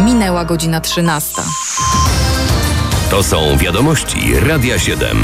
Minęła godzina 13. To są wiadomości Radia 7.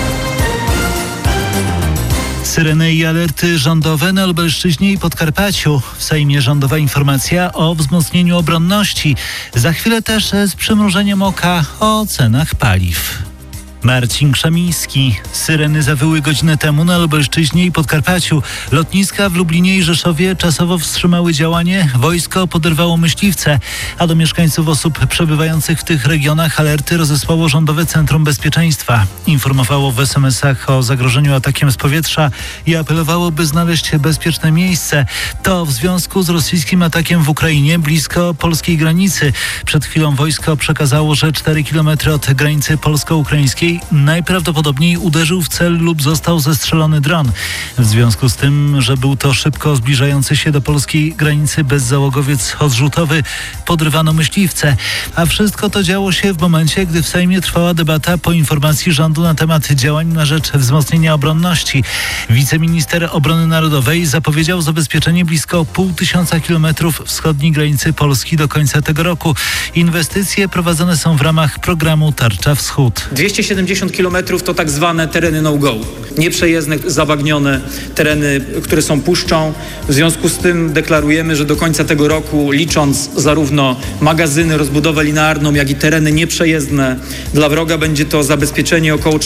Syreny i alerty rządowe na Lubelszczyźnie i Podkarpaciu. W Sejmie rządowa informacja o wzmocnieniu obronności. Za chwilę też z przymrużeniem oka o cenach paliw. Marcin Krzemiński. Syreny zawyły godzinę temu na Lubelszczyźnie i Podkarpaciu. Lotniska w Lublinie i Rzeszowie czasowo wstrzymały działanie. Wojsko poderwało myśliwce, a do mieszkańców osób przebywających w tych regionach alerty rozesłało Rządowe Centrum Bezpieczeństwa. Informowało w SMS-ach o zagrożeniu atakiem z powietrza i apelowało, by znaleźć bezpieczne miejsce. To w związku z rosyjskim atakiem w Ukrainie blisko polskiej granicy. Przed chwilą wojsko przekazało, że 4 km od granicy polsko-ukraińskiej najprawdopodobniej uderzył w cel lub został zestrzelony dron. W związku z tym, że był to szybko zbliżający się do polskiej granicy bezzałogowiec odrzutowy, podrywano myśliwce. A wszystko to działo się w momencie, gdy w Sejmie trwała debata po informacji rządu na temat działań na rzecz wzmocnienia obronności. Wiceminister Obrony Narodowej zapowiedział zabezpieczenie blisko 500 kilometrów wschodniej granicy Polski do końca tego roku. Inwestycje prowadzone są w ramach programu Tarcza Wschód. 270 kilometrów to tak zwane tereny no-go. Nieprzejezdne, zabagnione tereny, które są puszczą. W związku z tym deklarujemy, że do końca tego roku, licząc zarówno magazyny, rozbudowę linearną, jak i tereny nieprzejezdne dla wroga, będzie to zabezpieczenie około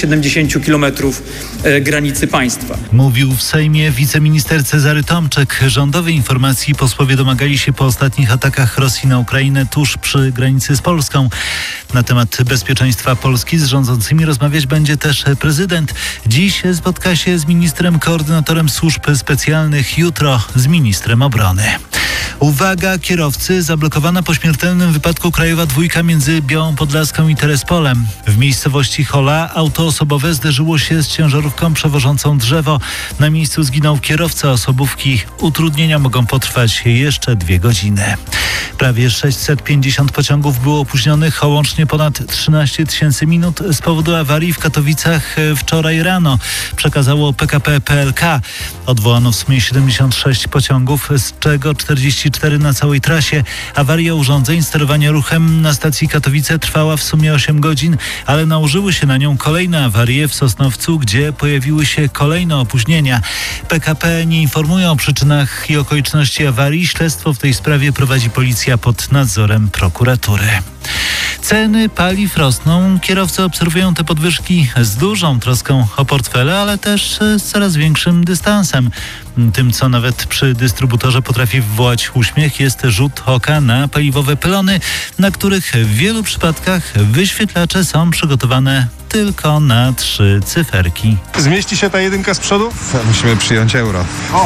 470 kilometrów granicy państwa. Mówił w Sejmie wiceminister Cezary Tomczyk. Rządowej informacji posłowie domagali się po ostatnich atakach Rosji na Ukrainę tuż przy granicy z Polską. Na temat bezpieczeństwa Polski z rządzącymi rozmawiać będzie też prezydent. Dziś spotka się z ministrem koordynatorem służb specjalnych, jutro z ministrem obrony. Uwaga, kierowcy, zablokowana po śmiertelnym wypadku krajowa dwójka między Białą Podlaską i Terespolem. W miejscowości Hola auto osobowe zderzyło się z ciężarówką przewożącą drzewo. Na miejscu zginął kierowca osobówki. Utrudnienia mogą potrwać jeszcze 2 godziny. Prawie 650 pociągów było opóźnionych o łącznie ponad 13 tysięcy minut z powodu awarii w Katowicach wczoraj rano, przekazało PKP PLK. Odwołano w sumie 76 pociągów, z czego 44 na całej trasie. Awaria urządzeń sterowania ruchem na stacji Katowice trwała w sumie 8 godzin, ale nałożyły się na nią kolejne awarie w Sosnowcu, gdzie pojawiły się kolejne opóźnienia. PKP nie informuje o przyczynach i okoliczności awarii. Śledztwo w tej sprawie prowadzi policja pod nadzorem prokuratury. Ceny paliw rosną. Kierowcy obserwują te podwyżki z dużą troską o portfele, ale też z coraz większym dystansem. Tym, co nawet przy dystrybutorze potrafi wywołać uśmiech, jest rzut oka na paliwowe pylony, na których w wielu przypadkach wyświetlacze są przygotowane tylko na 3 cyferki. Zmieści się ta jedynka z przodu? Musimy przyjąć euro. O.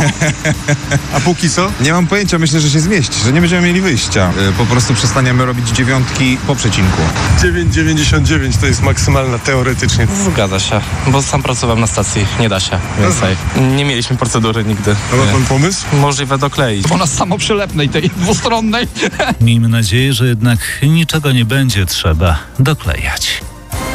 A póki co? Nie mam pojęcia, myślę, że się zmieści, że nie będziemy mieli wyjścia. Po prostu przestaniemy robić 9 po przecinku. 9,99 to jest maksymalna teoretycznie. Zgadza się, bo sam pracowałem na stacji, nie da się więcej. Nie mieliśmy procedury nigdy. A ma pan pomysł? Możliwe dokleić. Po nas samoprzylepnej, tej dwustronnej. Miejmy nadzieję, że jednak niczego nie będzie trzeba doklejać.